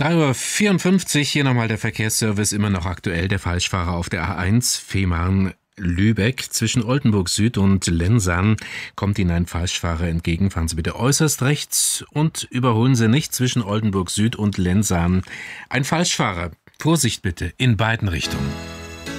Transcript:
3:54 Uhr, hier nochmal der Verkehrsservice, immer noch aktuell. Der Falschfahrer auf der A1 Fehmarn-Lübeck. Zwischen Oldenburg Süd und Lenzern kommt Ihnen ein Falschfahrer entgegen. Fahren Sie bitte äußerst rechts und überholen Sie nicht zwischen Oldenburg Süd und Lenzern. Ein Falschfahrer. Vorsicht bitte in beiden Richtungen.